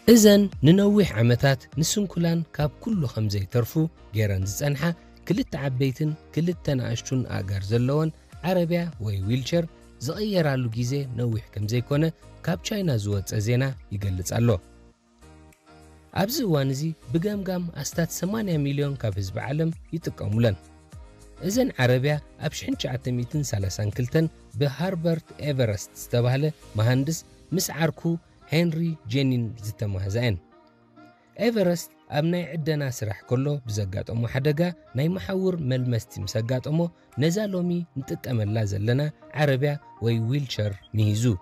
إذن ننوح عمتات نسنكلان كاب كله خمزي ترفو جيران زنحة كلت عبيتن كلت تناقشتون آقار زلوان عربية وي ويلشر زغير على جيزة نوح كمزي كونه كاب تشاينا زوات أزينا يقلت على أبز وانزي بقام أستات 8 مليون كاب حزب عالم يتقاملن إذن عربية أبشحن 930 كلتن بهاربرت إيفرست استبهله مهندس مس عركو هنري جينين زتمهزين إيفرست أبناي عدنا سرح كله بزقات أمو حدقا ناي محاور ملمستي مسقات أمو نزالومي نتتأمل لازلنا عربية وي ويلشر ميزو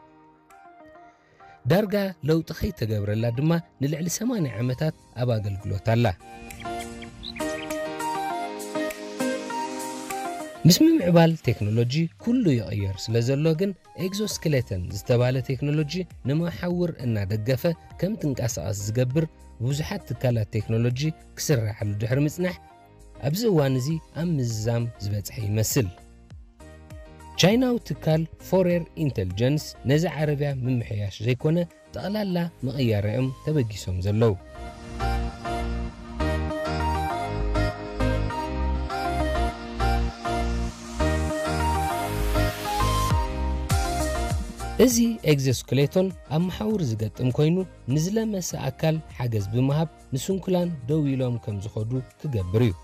دارقا لو تخيط قبر الله دما نلعل 8 عمتات أبا قلقلوت الله مسمم عبال تكنولوجي كله يغير سلازلوغن اكزوسكليتن زتباله تكنولوجي نما حور إنا دقفة كم تنقاسقاس زقبر بوزحات تكالات تكنولوجي كسرح على دحر مصنح أبز وانزي أم الزام زبطح يمثل تشايناو تكال فورير انتليجنس نزع عربيا من محياش زيكونه تقلالا مغيارهم تبقيسهم زلو እዚ ኤግዞስኬሌቶን ኣብ መሓውር ዝገጥም ኮይኑ ንዝለመሰ ኣካል ሓገዝ ብምሃብ ንስንኩላን ደው ኢሎም ከም ዝኸዱ ክገብር እዩ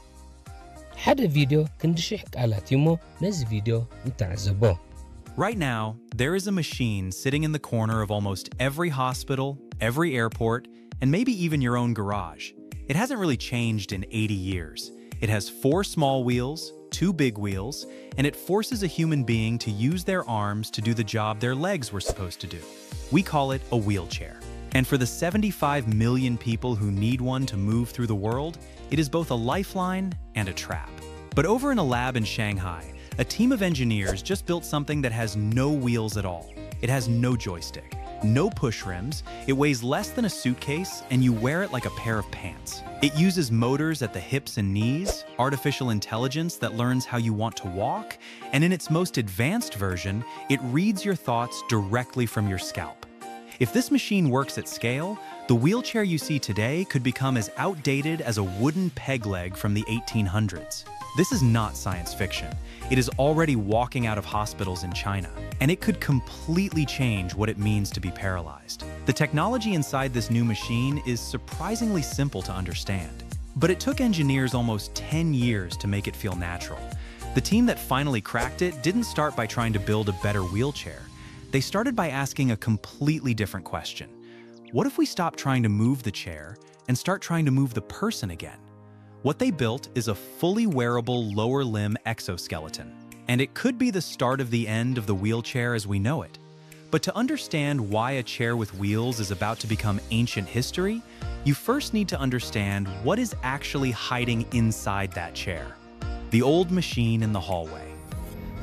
ሓደ ቪድዮ ክንድሽሕ ቃላት እሞ ነዚ ቪድዮ እንተዓዘቦ Right now, there is a machine sitting in the corner of almost every hospital, every airport, and maybe even your own garage. It hasn't really changed in 80 years. It has 4 small wheels, 2 big wheels, and it forces a human being to use their arms to do the job their legs were supposed to do. We call it a wheelchair. And for the 75 million people who need one to move through the world, it is both a lifeline and a trap. But over in a lab in Shanghai, a team of engineers just built something that has no wheels at all. It has no joystick, no push rims, it weighs less than a suitcase, and you wear it like a pair of pants. It uses motors at the hips and knees, artificial intelligence that learns how you want to walk, and in its most advanced version, it reads your thoughts directly from your scalp. If this machine works at scale, the wheelchair you see today could become as outdated as a wooden peg leg from the 1800s. This is not science fiction. It is already walking out of hospitals in China, and it could completely change what it means to be paralyzed. The technology inside this new machine is surprisingly simple to understand, but it took engineers almost 10 years to make it feel natural. The team that finally cracked it didn't start by trying to build a better wheelchair. They started by asking a completely different question. What if we stop trying to move the chair and start trying to move the person again? What they built is a fully wearable lower limb exoskeleton, and it could be the start of the end of the wheelchair as we know it. But to understand why a chair with wheels is about to become ancient history, you first need to understand what is actually hiding inside that chair. The old machine in the hallway.